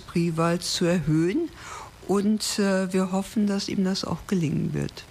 Spreewald zu erhöhen. Und wir hoffen, dass ihm das auch gelingen wird.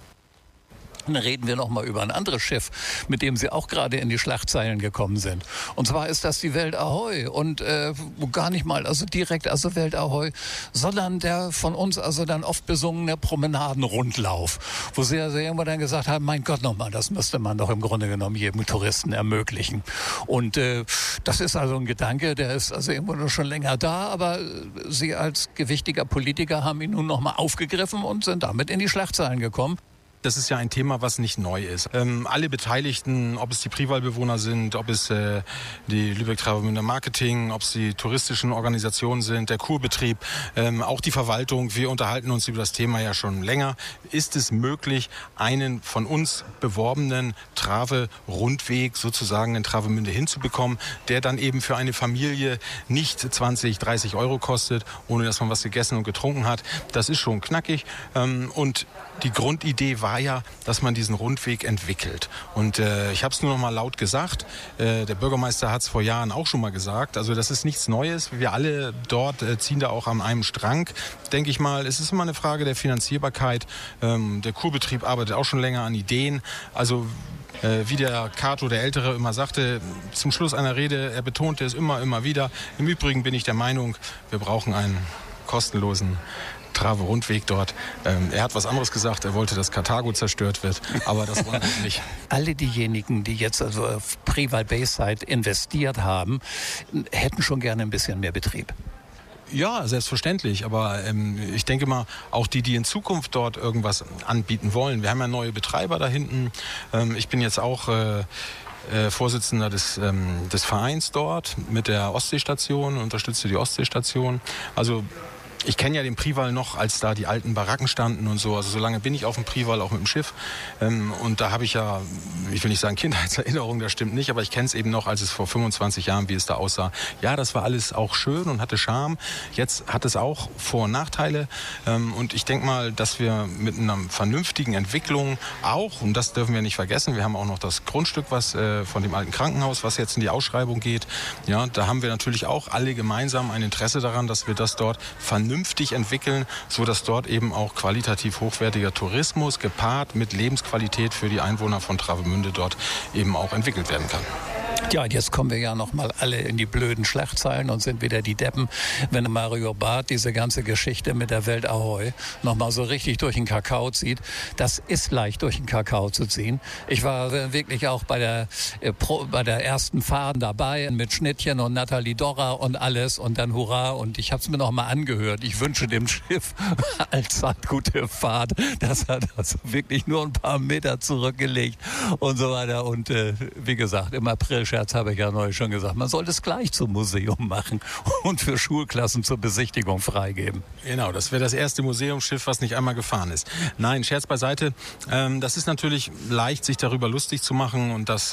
Dann reden wir noch mal über ein anderes Schiff, mit dem Sie auch gerade in die Schlagzeilen gekommen sind. Und zwar ist das die Welt Ahoi. Und gar nicht mal direkt Welt Ahoi, sondern der von uns dann oft besungene Promenadenrundlauf, wo Sie irgendwann dann gesagt haben, mein Gott nochmal, das müsste man doch im Grunde genommen jedem Touristen ermöglichen. Und das ist ein Gedanke, der ist irgendwo noch schon länger da, aber Sie als gewichtiger Politiker haben ihn nun noch mal aufgegriffen und sind damit in die Schlagzeilen gekommen. Das ist ja ein Thema, was nicht neu ist. Alle Beteiligten, ob es die Privalbewohner sind, ob es die Lübeck-Travemünder Marketing, ob es die touristischen Organisationen sind, der Kurbetrieb, auch die Verwaltung, wir unterhalten uns über das Thema ja schon länger. Ist es möglich, einen von uns beworbenen Trave-Rundweg sozusagen in Travemünde hinzubekommen, der dann eben für eine Familie nicht 20, 30 Euro kostet, ohne dass man was gegessen und getrunken hat? Das ist schon knackig. Und die Grundidee war ja, dass man diesen Rundweg entwickelt. Und ich habe es nur noch mal laut gesagt. Der Bürgermeister hat es vor Jahren auch schon mal gesagt. Also das ist nichts Neues. Wir alle dort ziehen da auch an einem Strang, denke ich mal. Es ist immer eine Frage der Finanzierbarkeit. Der Kurbetrieb arbeitet auch schon länger an Ideen. Also wie der Cato, der Ältere, immer sagte, zum Schluss einer Rede, er betonte es immer wieder. Im Übrigen bin ich der Meinung, wir brauchen einen kostenlosen Trave-Rundweg dort. Er hat was anderes gesagt, er wollte, dass Karthago zerstört wird, aber das wollen wir nicht. Alle diejenigen, die jetzt auf Prival Bayside investiert haben, hätten schon gerne ein bisschen mehr Betrieb. Ja, selbstverständlich, aber ich denke mal, auch die in Zukunft dort irgendwas anbieten wollen. Wir haben ja neue Betreiber da hinten. Ich bin jetzt auch Vorsitzender des Vereins dort mit der Ostseestation, unterstütze die Ostseestation. Also ich kenne ja den Prival noch, als da die alten Baracken standen und so. Also so lange bin ich auf dem Prival, auch mit dem Schiff. Und da habe ich ja, ich will nicht sagen Kindheitserinnerung, das stimmt nicht, aber ich kenne es eben noch, als es vor 25 Jahren, wie es da aussah. Ja, das war alles auch schön und hatte Charme. Jetzt hat es auch Vor- und Nachteile. Und ich denke mal, dass wir mit einer vernünftigen Entwicklung auch, und das dürfen wir nicht vergessen, wir haben auch noch das Grundstück, was von dem alten Krankenhaus, was jetzt in die Ausschreibung geht. Ja, da haben wir natürlich auch alle gemeinsam ein Interesse daran, dass wir das dort vernünftig entwickeln, sodass dort eben auch qualitativ hochwertiger Tourismus gepaart mit Lebensqualität für die Einwohner von Travemünde dort eben auch entwickelt werden kann. Ja, jetzt kommen wir ja noch mal alle in die blöden Schlagzeilen und sind wieder die Deppen, wenn Mario Barth diese ganze Geschichte mit der Welt Ahoi noch mal so richtig durch den Kakao zieht. Das ist leicht durch den Kakao zu ziehen. Ich war wirklich auch bei der ersten Fahrt dabei mit Schnittchen und Nathalie Dorra und alles und dann Hurra, und ich habe es mir noch mal angehört. Ich wünsche dem Schiff allzeit gute Fahrt. Das hat also wirklich nur ein paar Meter zurückgelegt und so weiter. Und wie gesagt, im April, Scherz habe ich ja neulich schon gesagt, man sollte es gleich zum Museum machen und für Schulklassen zur Besichtigung freigeben. Genau, das wäre das erste Museumsschiff, was nicht einmal gefahren ist. Nein, Scherz beiseite. Das ist natürlich leicht, sich darüber lustig zu machen, und das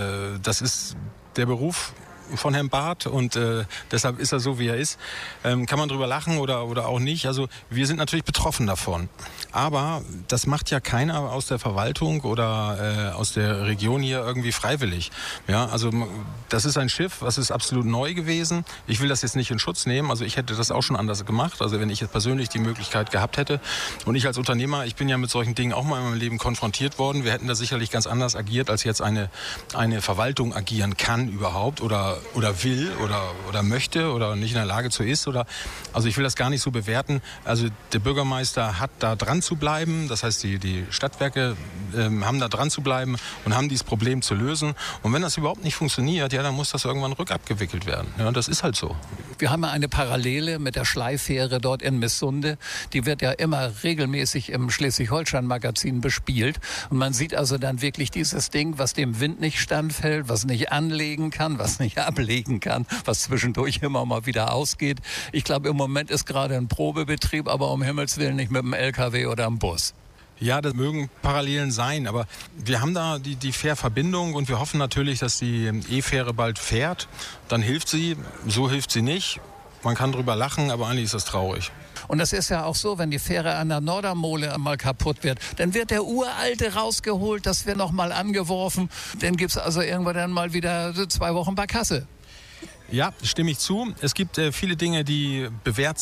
ist der Beruf von Herrn Barth, und deshalb ist er so, wie er ist. Kann man drüber lachen oder auch nicht. Also wir sind natürlich betroffen davon. Aber das macht ja keiner aus der Verwaltung oder aus der Region hier irgendwie freiwillig. Ja, also das ist ein Schiff, was ist absolut neu gewesen. Ich will das jetzt nicht in Schutz nehmen. Also ich hätte das auch schon anders gemacht. Also wenn ich jetzt persönlich die Möglichkeit gehabt hätte. Und ich als Unternehmer, ich bin ja mit solchen Dingen auch mal in meinem Leben konfrontiert worden. Wir hätten da sicherlich ganz anders agiert, als jetzt eine Verwaltung agieren kann überhaupt oder will oder möchte oder nicht in der Lage zu ist. Also ich will das gar nicht so bewerten. Also der Bürgermeister hat da dran zu bleiben. Das heißt, die Stadtwerke haben da dran zu bleiben und haben dieses Problem zu lösen. Und wenn das überhaupt nicht funktioniert, ja, dann muss das irgendwann rückabgewickelt werden. Ja, das ist halt so. Wir haben ja eine Parallele mit der Schleifähre dort in Missunde. Die wird ja immer regelmäßig im Schleswig-Holstein-Magazin bespielt. Und man sieht also dann wirklich dieses Ding, was dem Wind nicht standhält, was nicht anlegen kann, was nicht ablegen kann, was zwischendurch immer mal wieder ausgeht. Ich glaube, im Moment ist gerade ein Probebetrieb, aber um Himmels Willen nicht mit dem LKW oder dem Bus. Ja, das mögen Parallelen sein, aber wir haben da die Fährverbindung und wir hoffen natürlich, dass die E-Fähre bald fährt. Dann hilft sie, so hilft sie nicht. Man kann drüber lachen, aber eigentlich ist das traurig. Und das ist ja auch so, wenn die Fähre an der Nordermole einmal kaputt wird, dann wird der Uralte rausgeholt, das wird nochmal angeworfen. Dann gibt es also irgendwann dann mal wieder 2 Wochen Barkasse. Ja, stimme ich zu. Es gibt viele Dinge, die bewährt